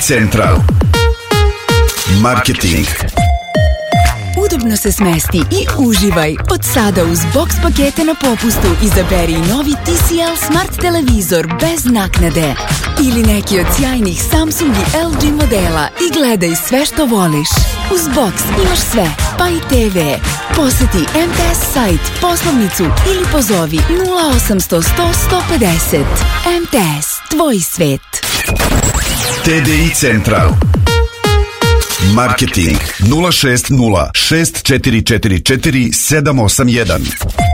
Central. Marketing. Udobno se smesti i uživaj. Od sada uz box pakete na popustu izaberi novi TCL Smart televizor bez naknade. Ili neki od sjajnih Samsung i LG modela i gledaj sve što voliš. Uz box imaš sve, pa i TV. Poseti MTS sajt, poslovnicu ili pozovi 0800 100 150. MTS, tvoj svet. TDI Central. Marketing 060 6444 781.